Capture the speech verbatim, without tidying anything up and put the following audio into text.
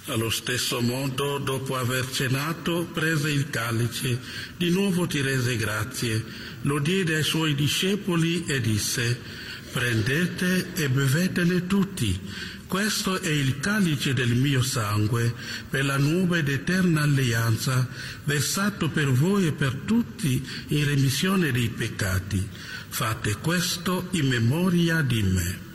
Allo stesso modo, dopo aver cenato, prese il calice, di nuovo ti rese grazie, lo diede ai suoi discepoli e disse: «Prendete e bevetene tutti, questo è il calice del mio sangue, per la nuova ed eterna alleanza, versato per voi e per tutti in remissione dei peccati. Fate questo in memoria di me».